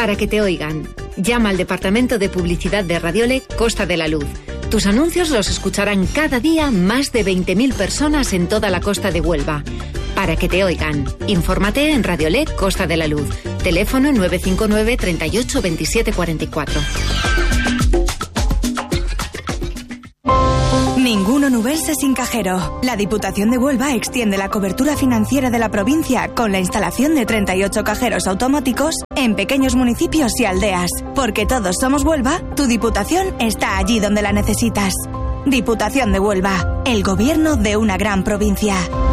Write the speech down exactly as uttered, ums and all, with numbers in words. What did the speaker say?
Para que te oigan. Llama al Departamento de Publicidad de Radiole Costa de la Luz. Tus anuncios los escucharán cada día más de veinte mil personas en toda la costa de Huelva. Para que te oigan. Infórmate en Radiole Costa de la Luz. Teléfono nueve cinco nueve, treinta y ocho, veintisiete cuarenta y cuatro. Ningún onubense sin cajero. La Diputación de Huelva extiende la cobertura financiera de la provincia con la instalación de treinta y ocho cajeros automáticos en pequeños municipios y aldeas. Porque todos somos Huelva, tu Diputación está allí donde la necesitas. Diputación de Huelva, el gobierno de una gran provincia.